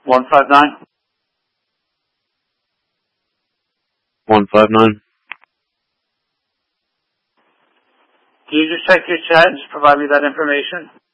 159. 159. Can you just check your chat and just provide me that information?